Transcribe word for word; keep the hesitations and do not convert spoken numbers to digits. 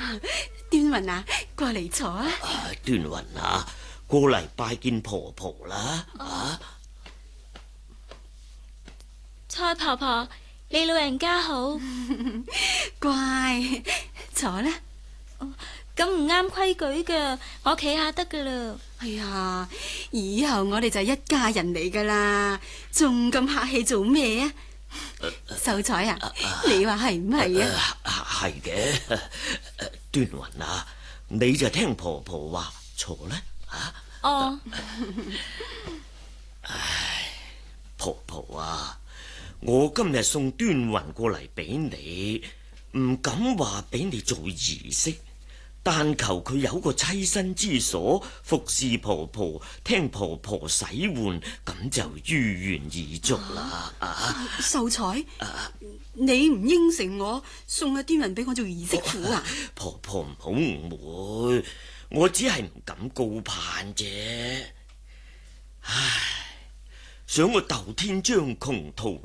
端雲啊，過嚟坐啊！ 啊端雲啊，過嚟拜見婆婆啦！啊， 蔡婆婆，你老人家好。 乖，坐啦。 咁唔啱規矩嘅，我企下得噶啦。 哎呀，以後我哋就係一家人嚟噶啦，仲咁客氣做咩啊？秀才啊，你話係唔係啊？ 係嘅，端雲啊，你就聽婆婆話坐啦。啊， 哦， 唉，婆婆啊，我今日送端雲過嚟俾你，唔敢話俾你做儀式。但求佢有個棲身之所，服侍婆婆，聽婆婆使喚，咁就如願以足啦。啊，啊秀才， 啊你唔應承我送阿端雲俾我做兒媳婦啊？ 婆婆唔好誤會，我只係唔敢高攀啫。唉，想我鬥天將窮途